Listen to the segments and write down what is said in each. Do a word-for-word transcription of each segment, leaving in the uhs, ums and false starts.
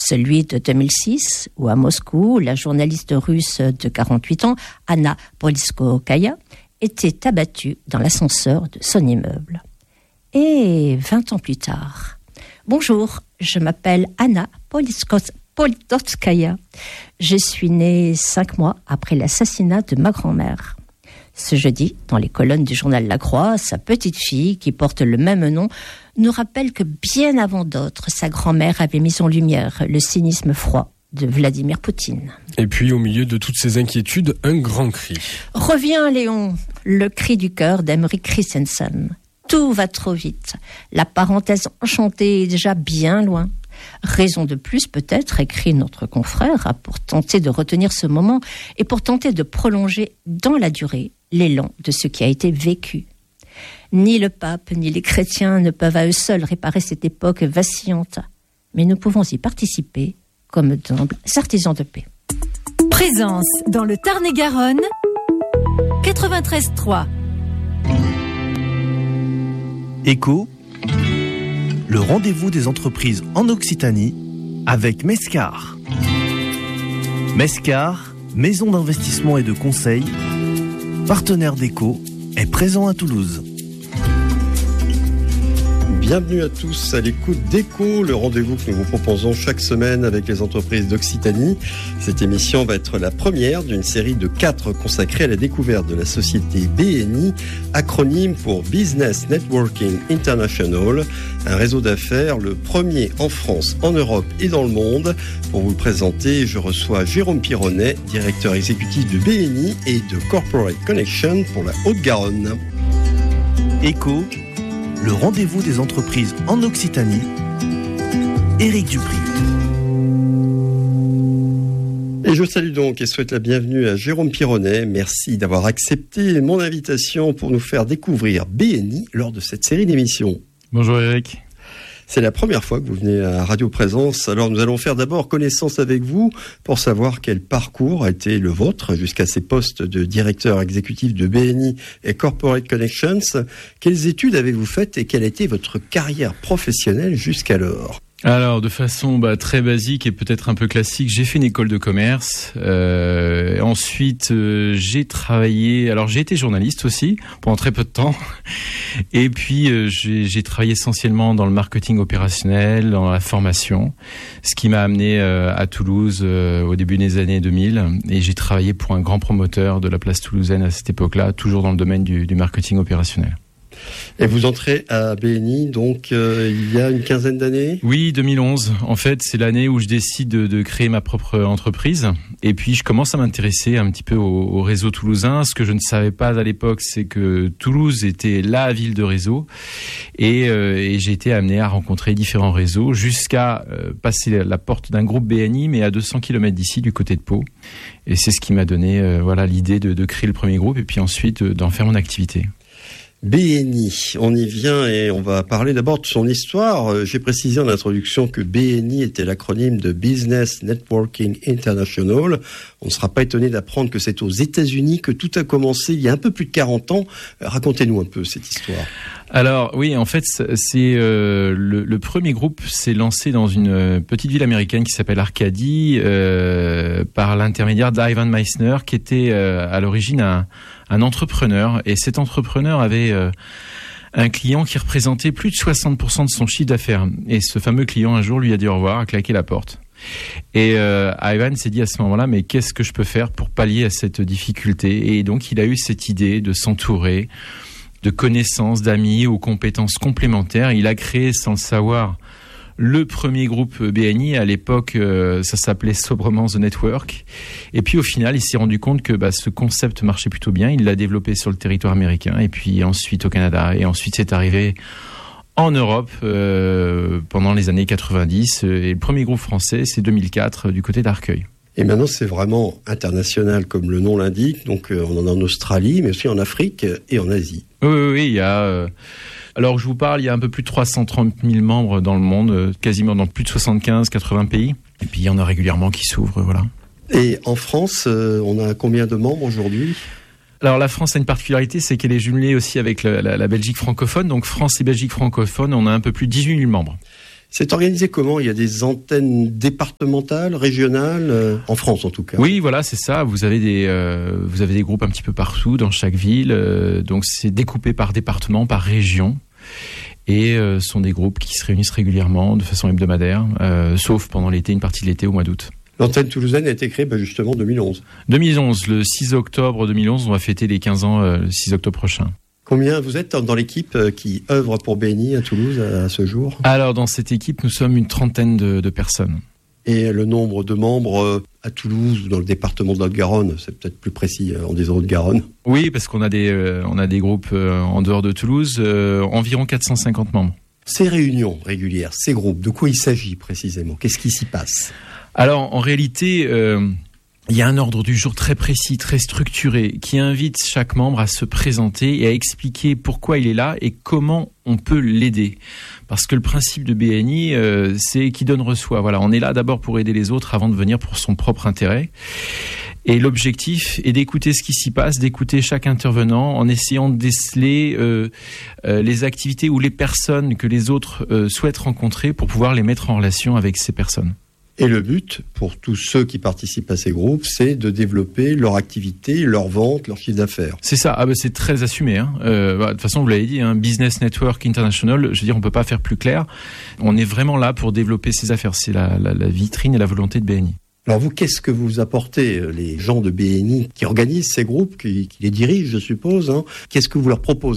Celui de deux mille six, où à Moscou, la journaliste russe de quarante-huit ans, Anna Politkovskaya, était abattue dans l'ascenseur de son immeuble. Et vingt ans plus tard. Bonjour, je m'appelle Anna Politkovskaya. Je suis née cinq mois après l'assassinat de ma grand-mère. Ce jeudi, dans les colonnes du journal La Croix, sa petite fille, qui porte le même nom, nous rappelle que bien avant d'autres, sa grand-mère avait mis en lumière le cynisme froid de Vladimir Poutine. Et puis, au milieu de toutes ces inquiétudes, un grand cri. Reviens, Léon, le cri du cœur d'Henrik Christensen. Tout va trop vite. La parenthèse enchantée est déjà bien loin. Raison de plus, peut-être, écrit notre confrère, pour tenter de retenir ce moment et pour tenter de prolonger dans la durée l'élan de ce qui a été vécu. Ni le pape, ni les chrétiens ne peuvent à eux seuls réparer cette époque vacillante. Mais nous pouvons y participer comme d'humbles artisans de paix. Présence dans le Tarn-et-Garonne, quatre-vingt-treize trois. Écho, le rendez-vous des entreprises en Occitanie avec Mescar. Mescar, maison d'investissement et de conseil, partenaire d'Écho, est présent à Toulouse. Bienvenue à tous à l'écoute d'Écho, le rendez-vous que nous vous proposons chaque semaine avec les entreprises d'Occitanie. Cette émission va être la première d'une série de quatre consacrée à la découverte de la société B N I, acronyme pour Business Networking International, un réseau d'affaires, le premier en France, en Europe et dans le monde. Pour vous le présenter, je reçois Jérôme Pironnet, directeur exécutif de B N I et de Corporate Connection pour la Haute-Garonne. Écho, le rendez-vous des entreprises en Occitanie, Éric Dupri. Et je salue donc et souhaite la bienvenue à Jérôme Pironnet. Merci d'avoir accepté mon invitation pour nous faire découvrir B N I lors de cette série d'émissions. Bonjour Éric. C'est la première fois que vous venez à Radio Présence. Alors nous allons faire d'abord connaissance avec vous pour savoir quel parcours a été le vôtre jusqu'à ces postes de directeur exécutif de B N I et Corporate Connections. Quelles études avez-vous faites et quelle a été votre carrière professionnelle jusqu'alors ? Alors, de façon bah, très basique et peut-être un peu classique, j'ai fait une école de commerce. Euh, ensuite, euh, j'ai travaillé... Alors, j'ai été journaliste aussi, pendant très peu de temps. Et puis, euh, j'ai, j'ai travaillé essentiellement dans le marketing opérationnel, dans la formation, ce qui m'a amené euh, à Toulouse euh, au début des années deux mille. Et j'ai travaillé pour un grand promoteur de la place toulousaine à cette époque-là, toujours dans le domaine du, du marketing opérationnel. Et vous entrez à B N I, donc, euh, il y a une quinzaine d'années ? Oui, deux mille onze. En fait, c'est l'année où je décide de, de créer ma propre entreprise. Et puis, je commence à m'intéresser un petit peu au, au réseau toulousain. Ce que je ne savais pas à l'époque, c'est que Toulouse était la ville de réseau. Et, euh, et j'ai été amené à rencontrer différents réseaux jusqu'à euh, passer la porte d'un groupe B N I, mais à deux cents kilomètres d'ici, du côté de Pau. Et c'est ce qui m'a donné euh, voilà, l'idée de, de créer le premier groupe et puis ensuite euh, d'en faire mon activité. B N I, on y vient et on va parler d'abord de son histoire. J'ai précisé en introduction que B N I était l'acronyme de Business Networking International. On ne sera pas étonné d'apprendre que c'est aux États-Unis que tout a commencé il y a un peu plus de quarante ans. Racontez-nous un peu cette histoire. Alors oui, en fait, c'est euh, le, le premier groupe s'est lancé dans une petite ville américaine qui s'appelle Arcadie euh, par l'intermédiaire d'Ivan Meissner, qui était euh, à l'origine un, un entrepreneur. Et cet entrepreneur avait euh, un client qui représentait plus de soixante pour cent de son chiffre d'affaires. Et ce fameux client, un jour, lui a dit au revoir, a claqué la porte. Et euh, Ivan s'est dit à ce moment-là, mais qu'est-ce que je peux faire pour pallier à cette difficulté ? Et donc, il a eu cette idée de s'entourer de connaissances, d'amis, aux compétences complémentaires. Il a créé, sans le savoir, le premier groupe B N I. À l'époque, euh, ça s'appelait sobrement The Network. Et puis, au final, il s'est rendu compte que bah, ce concept marchait plutôt bien. Il l'a développé sur le territoire américain et puis ensuite au Canada. Et ensuite, c'est arrivé en Europe euh, pendant les années quatre-vingt-dix. Et le premier groupe français, c'est deux mille quatre, du côté d'Arcueil. Et maintenant, c'est vraiment international, comme le nom l'indique. Donc, euh, on en a en Australie, mais aussi en Afrique et en Asie. Oui, oui, oui, il y a... Euh... Alors, je vous parle, il y a un peu plus de trois cent trente mille membres dans le monde, euh, quasiment dans plus de soixante-quinze quatre-vingts pays. Et puis, il y en a régulièrement qui s'ouvrent, voilà. Et en France, euh, on a combien de membres aujourd'hui ? Alors, la France a une particularité, c'est qu'elle est jumelée aussi avec la, la, la Belgique francophone. Donc, France et Belgique francophone, on a un peu plus de dix-huit mille membres. C'est organisé comment ? Il y a des antennes départementales, régionales, euh, en France en tout cas. Oui, voilà, c'est ça. Vous avez des, euh, vous avez des groupes un petit peu partout, dans chaque ville. Euh, donc c'est découpé par département, par région. Et euh, ce sont des groupes qui se réunissent régulièrement, de façon hebdomadaire, euh, sauf pendant l'été, une partie de l'été au mois d'août. L'antenne toulousaine a été créée bah, justement en deux mille onze. deux mille onze, le six octobre deux mille onze, on va fêter les quinze ans euh, le six octobre prochain. Combien vous êtes dans l'équipe qui œuvre pour B N I à Toulouse à ce jour ? Alors, dans cette équipe, nous sommes une trentaine de, de personnes. Et le nombre de membres à Toulouse ou dans le département de Haute-Garonne, c'est peut-être plus précis en disant Haute-Garonne. Oui, parce qu'on a des, euh, on a des groupes euh, en dehors de Toulouse, euh, environ quatre cent cinquante membres. Ces réunions régulières, ces groupes, de quoi il s'agit précisément ? Qu'est-ce qui s'y passe ? Alors, en réalité... Euh, Il y a un ordre du jour très précis, très structuré, qui invite chaque membre à se présenter et à expliquer pourquoi il est là et comment on peut l'aider. Parce que le principe de B N I, euh, c'est qui donne reçoit. Voilà, on est là d'abord pour aider les autres avant de venir pour son propre intérêt. Et l'objectif est d'écouter ce qui s'y passe, d'écouter chaque intervenant en essayant de déceler euh, euh, les activités ou les personnes que les autres euh, souhaitent rencontrer pour pouvoir les mettre en relation avec ces personnes. Et le but, pour tous ceux qui participent à ces groupes, c'est de développer leur activité, leur vente, leur chiffre d'affaires. C'est ça, ah bah c'est très assumé. Hein. Euh, bah, de toute façon, vous l'avez dit, hein, Business Network International, je veux dire, on peut pas faire plus clair. On est vraiment là pour développer ces affaires. C'est la, la, la vitrine et la volonté de B N I. Alors vous, qu'est-ce que vous apportez, les gens de B N I qui organisent ces groupes, qui, qui les dirigent, je suppose, hein, qu'est-ce que vous leur proposez ?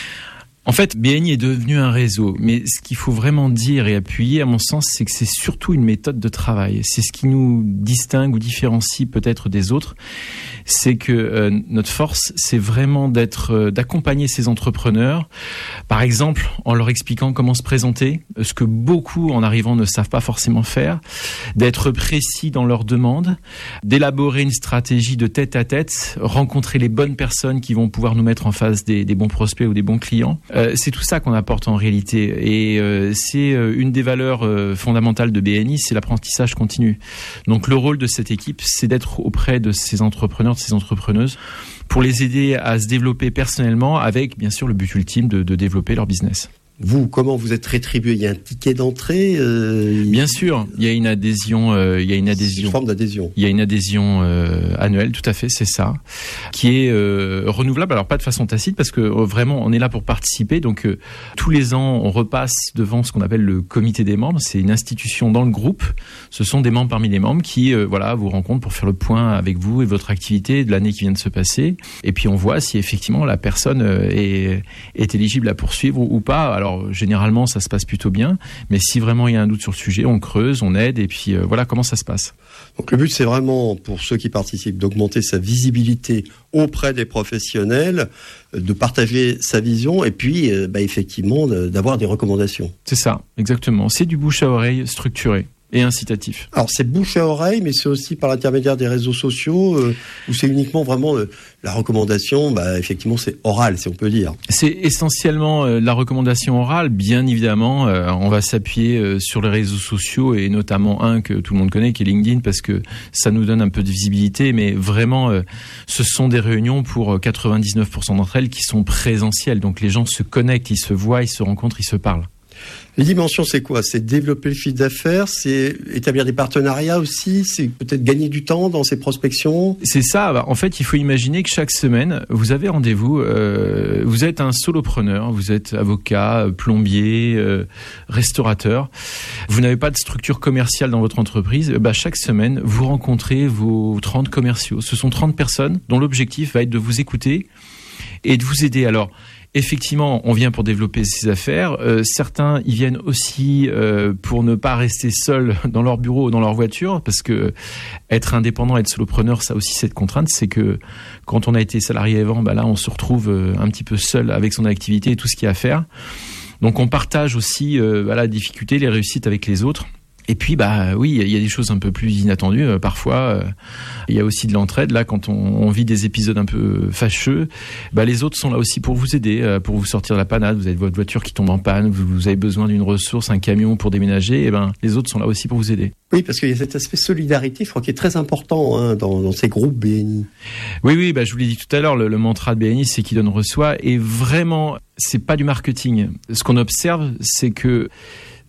En fait, B N I est devenu un réseau, mais ce qu'il faut vraiment dire et appuyer, à mon sens, c'est que c'est surtout une méthode de travail. C'est ce qui nous distingue ou différencie peut-être des autres. C'est que euh, notre force, c'est vraiment d'être, euh, d'accompagner ces entrepreneurs, par exemple, en leur expliquant comment se présenter, ce que beaucoup, en arrivant, ne savent pas forcément faire, d'être précis dans leurs demandes, d'élaborer une stratégie de tête à tête, rencontrer les bonnes personnes qui vont pouvoir nous mettre en face des, des bons prospects ou des bons clients. Euh, c'est tout ça qu'on apporte en réalité, et euh, c'est euh, une des valeurs euh, fondamentales de B N I, c'est l'apprentissage continu. Donc le rôle de cette équipe, c'est d'être auprès de ces entrepreneurs, de ces entrepreneuses, pour les aider à se développer personnellement, avec bien sûr le but ultime de, de développer leur business. Vous, comment vous êtes rétribué ? Il y a un ticket d'entrée euh, Bien sûr, il y a une adhésion. Euh, il y a une adhésion. C'est une forme d'adhésion. Il y a une adhésion euh, annuelle, tout à fait, c'est ça, qui est euh, renouvelable. Alors pas de façon tacite, parce que euh, vraiment, on est là pour participer. Donc euh, tous les ans, on repasse devant ce qu'on appelle le comité des membres. C'est une institution dans le groupe. Ce sont des membres parmi les membres qui, euh, voilà, vous rencontrent pour faire le point avec vous et votre activité de l'année qui vient de se passer. Et puis on voit si effectivement la personne euh, est, est éligible à poursuivre ou, ou pas. Alors, Alors, généralement, ça se passe plutôt bien. Mais si vraiment il y a un doute sur le sujet, on creuse, on aide, et puis euh, voilà comment ça se passe. Donc le but, c'est vraiment, pour ceux qui participent, d'augmenter sa visibilité auprès des professionnels, de partager sa vision, et puis, euh, bah, effectivement, de, d'avoir des recommandations. C'est ça, exactement. C'est du bouche à oreille structuré et incitatif. Alors, c'est bouche à oreille, mais c'est aussi par l'intermédiaire des réseaux sociaux, euh, où c'est uniquement vraiment euh, la recommandation, bah, effectivement, c'est oral, si on peut dire. C'est essentiellement euh, la recommandation orale. Bien évidemment, euh, on va s'appuyer euh, sur les réseaux sociaux, et notamment un que tout le monde connaît, qui est LinkedIn, parce que ça nous donne un peu de visibilité, mais vraiment, euh, ce sont des réunions pour quatre-vingt-dix-neuf pour cent d'entre elles qui sont présentielles. Donc, les gens se connectent, ils se voient, ils se rencontrent, ils se parlent. Les dimensions, c'est quoi ? C'est développer le chiffre d'affaires, c'est établir des partenariats aussi, c'est peut-être gagner du temps dans ces prospections. C'est ça. En fait, il faut imaginer que chaque semaine, vous avez rendez-vous. Euh, vous êtes un solopreneur, vous êtes avocat, plombier, euh, restaurateur. Vous n'avez pas de structure commerciale dans votre entreprise. Bah, chaque semaine, vous rencontrez vos trente commerciaux. Ce sont trente personnes dont l'objectif va être de vous écouter et de vous aider. Alors, effectivement, on vient pour développer ses affaires. Euh, certains, ils viennent aussi euh, pour ne pas rester seuls dans leur bureau ou dans leur voiture, parce que être indépendant, être solopreneur, ça a aussi cette contrainte, c'est que quand on a été salarié avant, bah là, on se retrouve euh, un petit peu seul avec son activité et tout ce qu'il y a à faire. Donc, on partage aussi euh, bah, la difficulté, les réussites avec les autres. Et puis, bah oui, il y a des choses un peu plus inattendues. Euh, parfois, euh, il y a aussi de l'entraide. Là, quand on, on vit des épisodes un peu fâcheux, bah les autres sont là aussi pour vous aider, euh, pour vous sortir de la panade. Vous avez votre voiture qui tombe en panne, vous, vous avez besoin d'une ressource, un camion pour déménager. Et ben, les autres sont là aussi pour vous aider. Oui, parce qu'il y a cet aspect solidarité, je crois, qui est très important hein, dans, dans ces groupes B N I. Oui, oui, bah je vous l'ai dit tout à l'heure, le, le mantra de B N I, c'est qui donne reçoit. Et vraiment, c'est pas du marketing. Ce qu'on observe, c'est que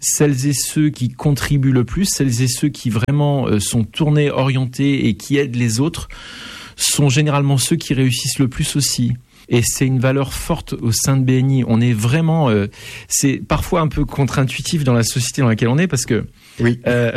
celles et ceux qui contribuent le plus, celles et ceux qui vraiment euh, sont tournés, orientés et qui aident les autres, sont généralement ceux qui réussissent le plus aussi. Et c'est une valeur forte au sein de B N I. On est vraiment, euh, c'est parfois un peu contre-intuitif dans la société dans laquelle on est, parce que oui. euh,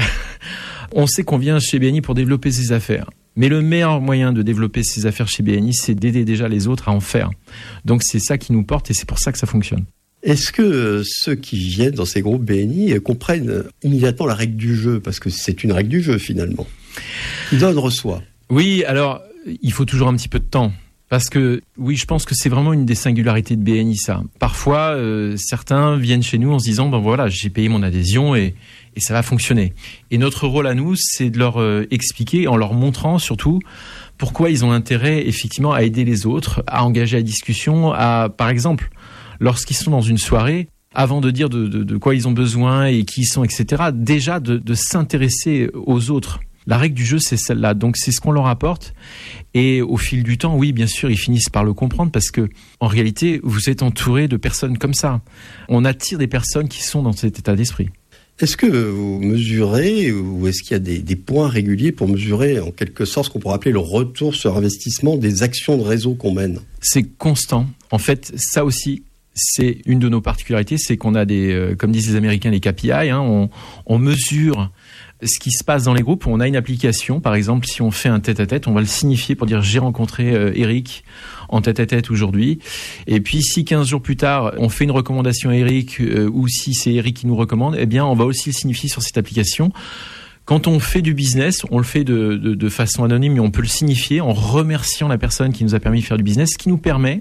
on sait qu'on vient chez B N I pour développer ses affaires. Mais le meilleur moyen de développer ses affaires chez B N I, c'est d'aider déjà les autres à en faire. Donc c'est ça qui nous porte et c'est pour ça que ça fonctionne. Est-ce que ceux qui viennent dans ces groupes B N I comprennent immédiatement la règle du jeu? Parce que c'est une règle du jeu finalement. Qui donne, reçoit. Oui, alors il faut toujours un petit peu de temps. Parce que, oui, je pense que c'est vraiment une des singularités de B N I, ça. Parfois, euh, certains viennent chez nous en se disant, ben voilà, j'ai payé mon adhésion et, et ça va fonctionner. Et notre rôle à nous, c'est de leur euh, expliquer, en leur montrant surtout, pourquoi ils ont intérêt, effectivement, à aider les autres, à engager la discussion, à, par exemple, lorsqu'ils sont dans une soirée, avant de dire de, de, de quoi ils ont besoin et qui ils sont, et cetera, déjà de, de s'intéresser aux autres. La règle du jeu, c'est celle-là. Donc, c'est ce qu'on leur apporte. Et au fil du temps, oui, bien sûr, ils finissent par le comprendre parce que, en réalité, vous êtes entouré de personnes comme ça. On attire des personnes qui sont dans cet état d'esprit. Est-ce que vous mesurez ou est-ce qu'il y a des, des points réguliers pour mesurer, en quelque sorte, ce qu'on pourrait appeler le retour sur investissement des actions de réseau qu'on mène? C'est constant. En fait, ça aussi, c'est une de nos particularités. C'est qu'on a des, euh, comme disent les Américains, les K P I. Hein, on, on mesure ce qui se passe dans les groupes. On a une application, par exemple, si on fait un tête-à-tête, on va le signifier pour dire j'ai rencontré euh, Eric en tête-à-tête aujourd'hui. Et puis si quinze jours plus tard, on fait une recommandation à Eric euh, ou si c'est Eric qui nous recommande, eh bien on va aussi le signifier sur cette application. Quand on fait du business, on le fait de, de, de façon anonyme, mais on peut le signifier en remerciant la personne qui nous a permis de faire du business, ce qui nous permet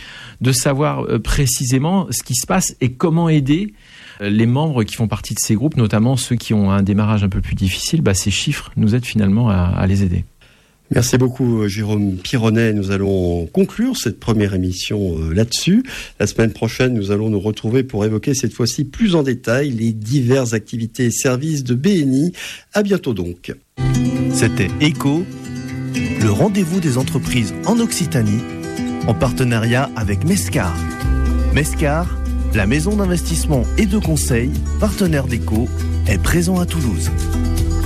de savoir euh, précisément ce qui se passe et comment aider les membres qui font partie de ces groupes, notamment ceux qui ont un démarrage un peu plus difficile. Bah, ces chiffres nous aident finalement à, à les aider. Merci beaucoup Jérôme Pironnet. Nous allons conclure cette première émission euh, là-dessus. La semaine prochaine, nous allons nous retrouver pour évoquer cette fois-ci plus en détail les diverses activités et services de B N I. À bientôt donc. C'était Echo, le rendez-vous des entreprises en Occitanie, en partenariat avec Mescar. Mescar, la maison d'investissement et de conseil, partenaire d'Echo, est présent à Toulouse.